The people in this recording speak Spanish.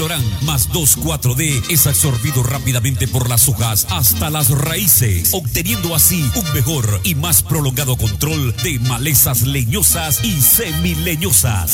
más 2,4-D es absorbido rápidamente por las hojas hasta las raíces, obteniendo así un mejor y más prolongado control de malezas leñosas y semileñosas.